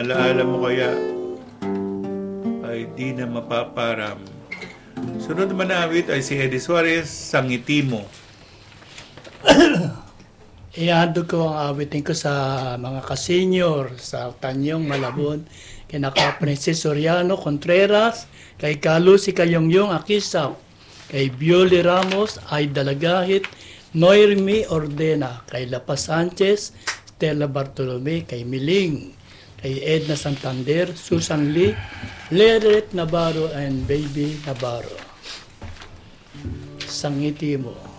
alaala mo kaya ay di na mapaparam. Sunod naman na awit ay si Eddie Suarez, Sangiti Mo. Ihandog ko ang awitin ko sa mga kasenyor sa Tanyong, Malabon, kina Princess Soriano Contreras, kay Kalusi Kayongyong Akisap, kay Bioli Ramos, Ay Dalagahit, Noirmi Ordena, kay Lapa Sanchez, Stella Bartolome, kay Miling, kay Edna Santander, Susan Lee, Leret Navarro, and Baby Navarro. Sangiti Mo.